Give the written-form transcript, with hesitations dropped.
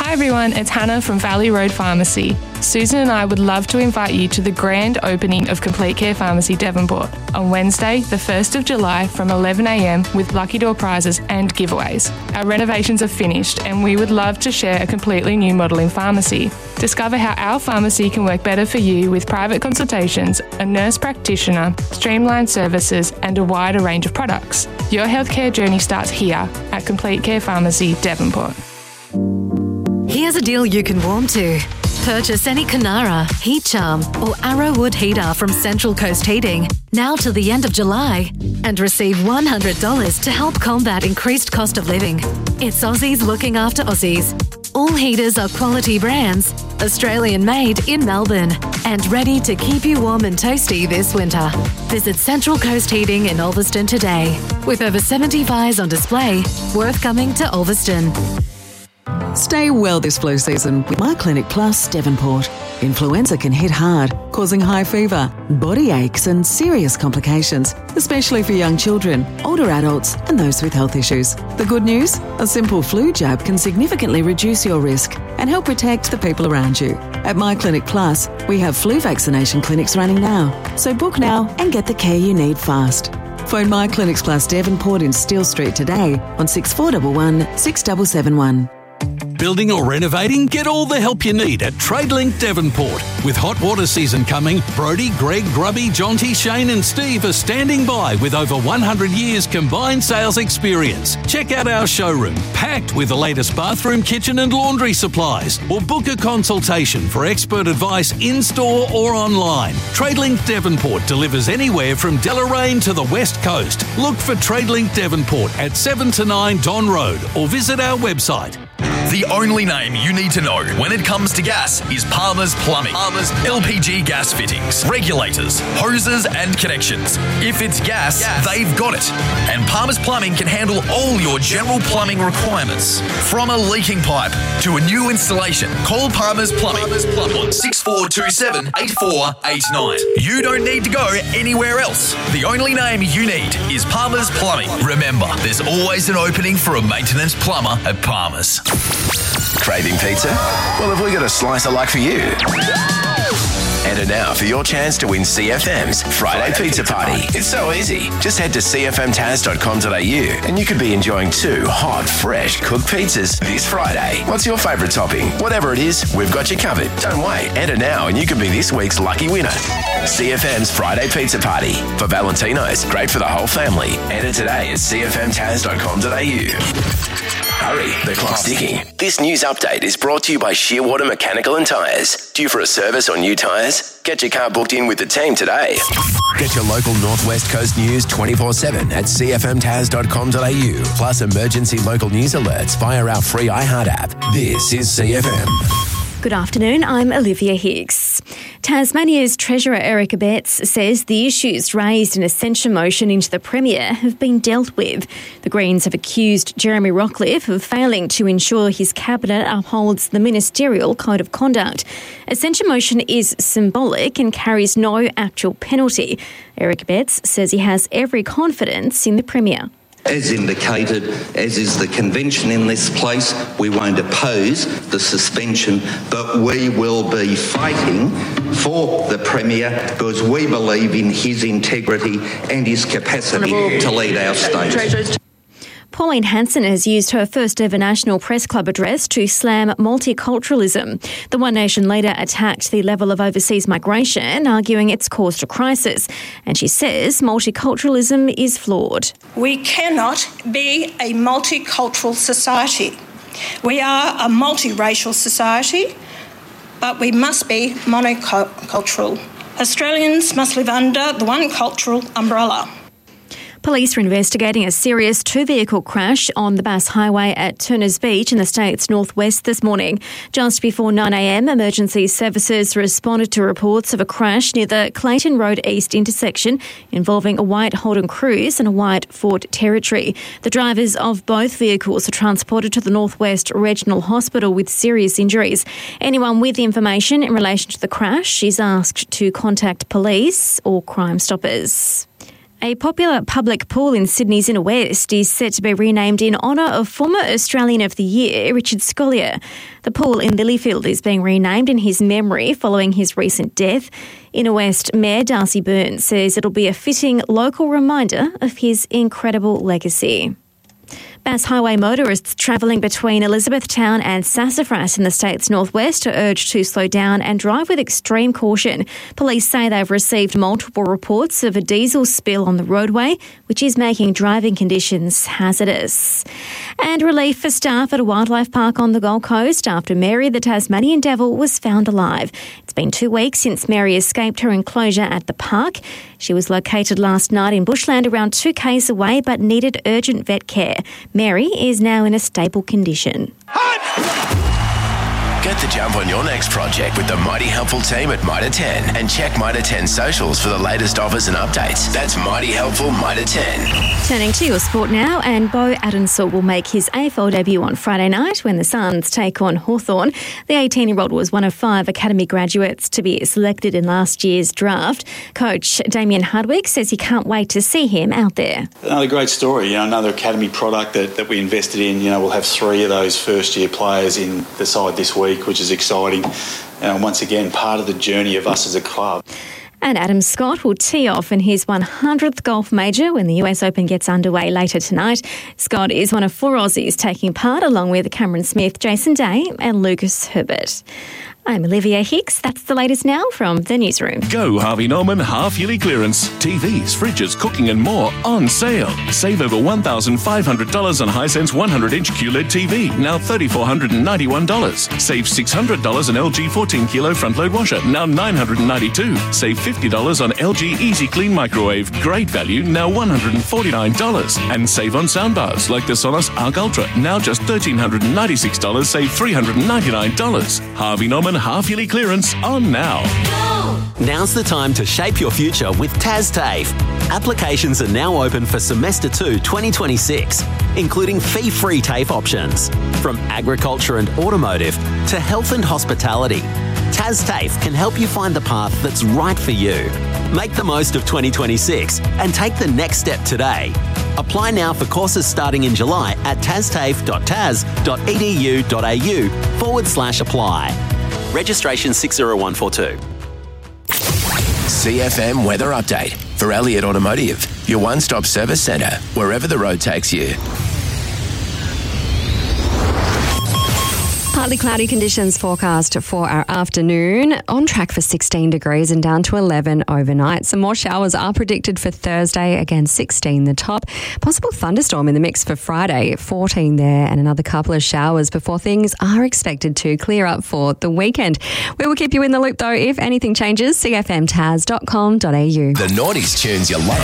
Hi everyone, it's Hannah from Valley Road Pharmacy. Susan and I would love to invite you to the grand opening of Complete Care Pharmacy Devonport on Wednesday, the 1st of July from 11am with lucky door prizes and giveaways. Our renovations are finished and we would love to share a completely new model in pharmacy. Discover how our pharmacy can work better for you with private consultations, a nurse practitioner, streamlined services and a wider range of products. Your healthcare journey starts here at Complete Care Pharmacy Devonport. Here's a deal you can warm to. Purchase any Kanara, Heat Charm or Arrowwood heater from Central Coast Heating now till the end of July and receive $100 to help combat increased cost of living. It's Aussies looking after Aussies. All heaters are quality brands, Australian made in Melbourne and ready to keep you warm and toasty this winter. Visit Central Coast Heating in Ulverston today. With over 70 fires on display, worth coming to Ulverston. Stay well this flu season with MyClinic Plus Devonport. Influenza can hit hard, causing high fever, body aches and serious complications, especially for young children, older adults and those with health issues. The good news? A simple flu jab can significantly reduce your risk and help protect the people around you. At MyClinic Plus, we have flu vaccination clinics running now, so book now and get the care you need fast. Phone MyClinics Plus Devonport in Steele Street today on 6411 6771. Building or renovating? Get all the help you need at Tradelink Devonport. With hot water season coming, Brodie, Greg, Grubby, Jonty, Shane and Steve are standing by with over 100 years combined sales experience. Check out our showroom, packed with the latest bathroom, kitchen and laundry supplies. Or book a consultation for expert advice in-store or online. Tradelink Devonport delivers anywhere from Deloraine to the West Coast. Look for Tradelink Devonport at 7 to 9 Don Road or visit our website. The only name you need to know when it comes to gas is Palmer's Plumbing. Palmer's LPG gas fittings, regulators, hoses and connections. If it's gas, they've got it. And Palmer's Plumbing can handle all your general plumbing requirements. From a leaking pipe to a new installation, call Palmer's Plumbing on 6427 8489. You don't need to go anywhere else. The only name you need is Palmer's Plumbing. Remember, there's always an opening for a maintenance plumber at Palmer's. Craving pizza? Well, have we got a slice of luck for you? Enter now for your chance to win CFM's Friday Pizza Party. It's so easy. Just head to cfmtaz.com.au and you could be enjoying 2 hot, fresh cooked pizzas this Friday. What's your favourite topping? Whatever it is, we've got you covered. Don't wait. Enter now and you could be this week's lucky winner. CFM's Friday Pizza Party. For Valentino's, great for the whole family. Enter today at cfmtaz.com.au. Hurry, the clock's ticking. This news update is brought to you by Shearwater Mechanical and Tyres. Due for a service or new tyres? Get your car booked in with the team today. Get your local Northwest Coast news 24/7 at cfmtaz.com.au. Plus emergency local news alerts via our free iHeart app. This is CFM. Good afternoon, I'm Olivia Hicks. Tasmania's Treasurer Eric Abetz says the issues raised in a censure motion into the Premier have been dealt with. The Greens have accused Jeremy Rockliff of failing to ensure his cabinet upholds the ministerial code of conduct. A censure motion is symbolic and carries no actual penalty. Eric Abetz says he has every confidence in the Premier. As indicated, as is the convention in this place, we won't oppose the suspension, but we will be fighting for the Premier because we believe in his integrity and his capacity to lead our state. Pauline Hanson has used her first ever National Press Club address to slam multiculturalism. The One Nation leader attacked the level of overseas migration, arguing it's caused a crisis. And she says multiculturalism is flawed. We cannot be a multicultural society. We are a multiracial society, but we must be monocultural. Australians must live under the one cultural umbrella. Police are investigating a serious 2-vehicle crash on the Bass Highway at Turners Beach in the state's northwest this morning. Just before 9am, emergency services responded to reports of a crash near the Clayton Road East intersection involving a white Holden Cruise and a white Ford Territory. The drivers of both vehicles are transported to the Northwest Regional Hospital with serious injuries. Anyone with information in relation to the crash is asked to contact police or Crime Stoppers. A popular public pool in Sydney's Inner West is set to be renamed in honour of former Australian of the Year, Richard Scolyer. The pool in Lilyfield is being renamed in his memory following his recent death. Inner West Mayor Darcy Byrne says it'll be a fitting local reminder of his incredible legacy. Bass Highway motorists travelling between Elizabethtown and Sassafras in the state's northwest are urged to slow down and drive with extreme caution. Police say they've received multiple reports of a diesel spill on the roadway, which is making driving conditions hazardous. And relief for staff at a wildlife park on the Gold Coast after Mary the Tasmanian devil was found alive. It's been 2 weeks since Mary escaped her enclosure at the park. She was located last night in bushland around 2 k's away but needed urgent vet care. Mary is now in a stable condition. Get the jump on your next project with the Mighty Helpful team at Mitre 10 and check Mitre 10 socials for the latest offers and updates. That's Mighty Helpful Mitre 10. Turning to your sport now, and Bo Adenshaw will make his AFL debut on Friday night when the Suns take on Hawthorn. The 18-year-old was one of 5 academy graduates to be selected in last year's draft. Coach Damien Hardwick says he can't wait to see him out there. Another great story, another academy product that we invested in. We'll have 3 of those first-year players in the side this week, which is exciting. Once again, part of the journey of us as a club. And Adam Scott will tee off in his 100th golf major when the US Open gets underway later tonight. Scott is one of 4 Aussies taking part, along with Cameron Smith, Jason Day and Lucas Herbert. I'm Olivia Hicks. That's the latest now from the newsroom. Go Harvey Norman half-yearly clearance. TVs, fridges, cooking and more on sale. Save over $1,500 on Hisense 100-inch QLED TV, now $3,491. Save $600 on LG 14-kilo front-load washer, now $992. Save $50 on LG Easy Clean microwave, great value, now $149. And save on soundbars like the Sonos Arc Ultra, now just $1,396, save $399. Harvey Norman half-yearly clearance on now. Now's the time to shape your future with TASTAFE. Applications are now open for Semester 2 2026, including fee-free TAFE options. From agriculture and automotive to health and hospitality, TASTAFE can help you find the path that's right for you. Make the most of 2026 and take the next step today. Apply now for courses starting in July at tastafe.tas.edu.au/apply. Registration 60142. CFM Weather Update for Elliott Automotive, your one-stop service centre, wherever the road takes you. Partly cloudy conditions forecast for our afternoon. On track for 16 degrees and down to 11 overnight. Some more showers are predicted for Thursday. Again, 16 the top. Possible thunderstorm in the mix for Friday, 14 there, and another couple of showers before things are expected to clear up for the weekend. We will keep you in the loop though if anything changes. cfmtas.com.au. The noughties tunes you love.